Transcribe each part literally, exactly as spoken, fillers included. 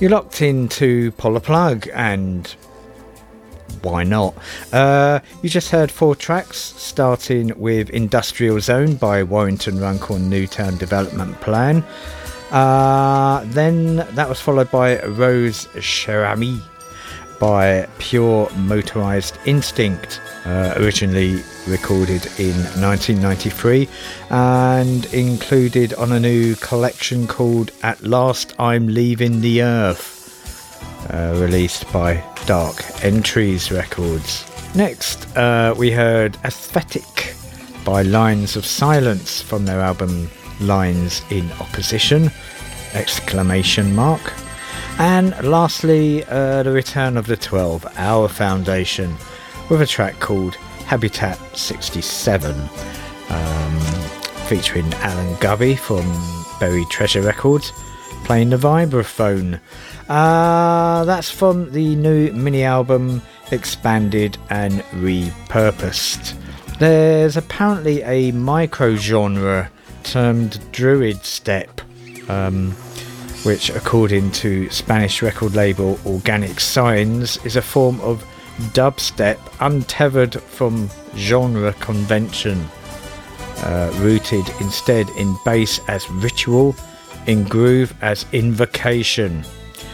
You're locked into Pull a Plug, and why not? Uh, you just heard four tracks, starting with Industrial Zone by Warrington Runcorn Newtown Development Plan. Uh, then that was followed by Rose Cherami by Pure Motorized Instinct, uh, originally recorded in nineteen ninety-three and included on a new collection called At Last I'm Leaving the Earth, uh, released by Dark Entries Records. Next uh, we heard Aesthetic by Lines of Silence from their album Lines in Opposition, exclamation mark. And lastly, uh, the return of the twelve hour Foundation with a track called Habitat sixty-seven, um, featuring Alan Gubby from Buried Treasure Records playing the vibraphone. Uh, that's from the new mini album Expanded and Repurposed. There's apparently a micro genre termed Druid Step, um, which according to Spanish record label Organic Signs is a form of dubstep untethered from genre convention, uh, rooted instead in bass as ritual, in groove as invocation.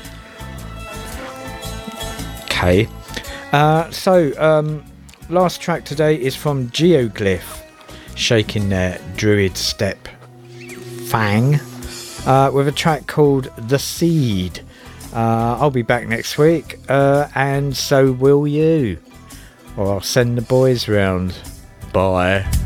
Okay, uh, so um, last track today is from Geoglyph, shaking their Druid Step fang, Uh, with a track called The Seed. Uh, I'll be back next week, uh, and so will you. Or I'll send the boys round. Bye.